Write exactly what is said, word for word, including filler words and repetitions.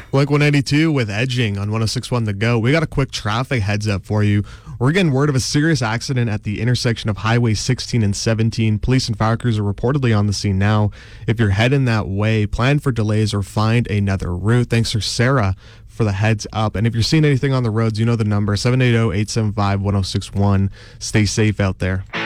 Blink one eighty-two with Edging on one oh six point one The Go. We got a quick traffic heads up for you. We're getting word of a serious accident at the intersection of Highway sixteen and seventeen. Police and fire crews are reportedly on the scene now. If you're heading that way, plan for delays or find another route. Thanks for Sarah for the heads up. And if you're seeing anything on the roads, you know the number, seven eight zero, eight seven five, one oh six one. Stay safe out there.